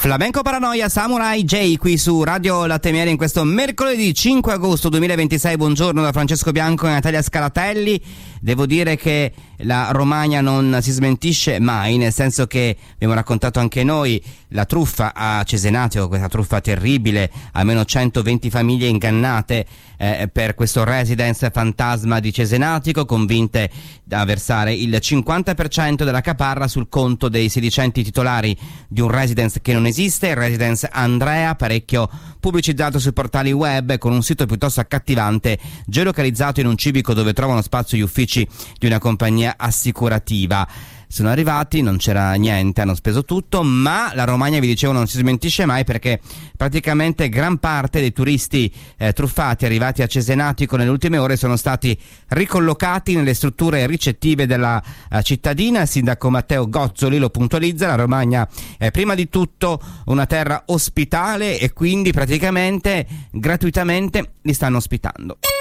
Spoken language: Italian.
Flamenco Paranoia, Samurai J qui su Radio Latte Miele in questo mercoledì 5 agosto 2026. Buongiorno da Francesco Bianco e Natalia Scalatelli. Devo dire che la Romagna non si smentisce mai, nel senso che abbiamo raccontato anche noi la truffa a Cesenatico, questa truffa terribile, almeno 120 famiglie ingannate per questo residence fantasma di Cesenatico, convinte da versare il 50% della caparra sul conto dei sedicenti titolari di un residence che non esiste, il residence Andrea, parecchio pubblicizzato sui portali web, con un sito piuttosto accattivante, geolocalizzato in un civico dove trovano spazio gli uffici di una compagnia assicurativa. Sono arrivati, non c'era niente, hanno speso tutto, ma la Romagna, vi dicevo, non si smentisce mai, perché praticamente gran parte dei turisti truffati arrivati a Cesenatico nelle ultime ore sono stati ricollocati nelle strutture ricettive della cittadina. Il sindaco Matteo Gozzoli lo puntualizza: la Romagna è prima di tutto una terra ospitale e quindi praticamente gratuitamente li stanno ospitando.